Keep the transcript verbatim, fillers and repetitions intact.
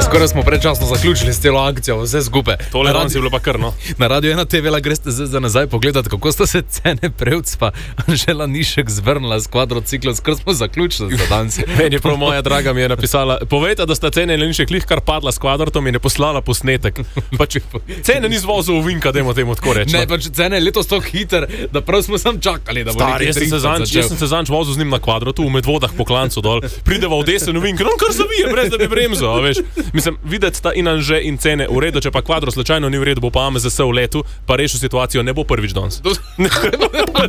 Skoraj smo predčasno zaključili s celo akcijo, vse skupaj. Tole danes je bilo pa krno. Na Radio ena te ve greste zdaj za nazaj pogledati, kako sta se Cene Prevc pa Anžela Nišek zvrnila s kvadrociklom, skoro smo zaključili za danes. Meni je prav moja draga mi je napisala, povejte, da sta Cene Nišek lih kar padla s kvadrotom in je poslala posnetek. Pač, Cene ni zvozil v vinka, dajmo temu tako reči. Ne, pač Cene je letos tako hiter, da prav smo sam čakali, da bo Star, jaz, sem zanč, jaz sem se zanč vozil z njim na kvadrotu, v Medvodah po klancu dol, prideva v desen v vinka, no kar zavije, brez da bi bremzo, veš. Mislim, videti sta in Anže in Cene v redu, če pa kvadro slučajno ni v redu, bo pa A M Z S v letu, pa rešil situacijo, ne bo prvič danes.